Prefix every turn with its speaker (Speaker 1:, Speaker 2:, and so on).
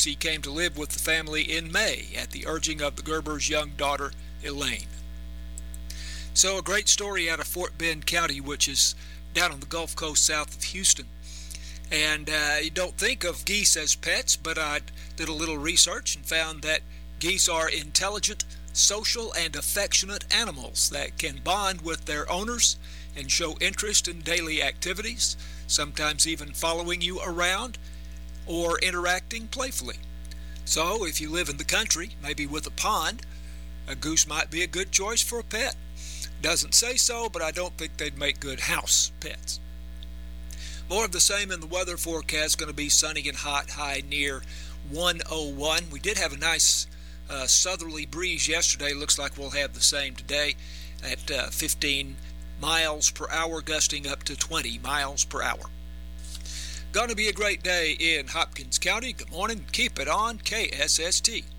Speaker 1: Casey came to live with the family in May at the urging of the Gerbers' young daughter, Elaine. So a great story out of Fort Bend County, which is down on the Gulf Coast south of Houston. And you don't think of geese as pets, but I did a little research and found that geese are intelligent, social, and affectionate animals that can bond with their owners and show interest in daily activities, sometimes even following you around or interacting playfully. So if you live in the country, maybe with a pond, a goose might be a good choice for a pet. Doesn't say so, but I don't think they'd make good house pets. More of the same in the weather forecast. Going to be sunny and hot, high near 101. We did have a nice southerly breeze yesterday. Looks like we'll have the same today at 15 miles per hour, gusting up to 20 miles per hour. Going to be a great day in Hopkins County. Good morning. Keep it on KSST.